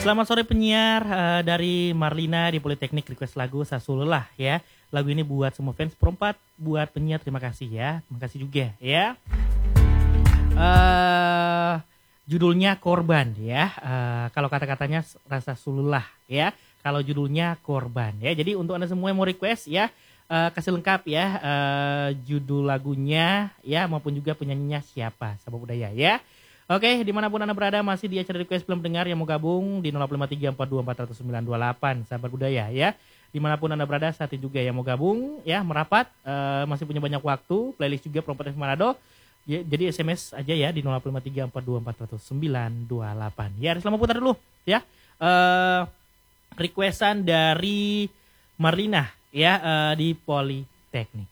Selamat sore penyiar dari Marlina di Politeknik request lagu Sasulelah ya. Lagu ini buat semua fans perempat, buat penyiar terima kasih ya. Terima kasih juga ya. Judulnya Korban ya. Kalau kata-katanya rasa sululah ya. Kalau judulnya Korban ya. Jadi untuk Anda semua yang mau request ya, kasih lengkap ya judul lagunya ya maupun juga penyanyinya siapa, sahabat budaya ya. Oke, dimanapun Anda berada masih di acara request film pendengar yang mau gabung di 0534240928 sahabat budaya ya. Dimanapun Anda berada saat ini juga yang mau gabung ya merapat masih punya banyak waktu, playlist juga Perempat FM Manado. Ya, jadi SMS aja ya di 0534240928. Ya, selamat putar dulu ya. Requestan dari Marlina ya di Politeknik.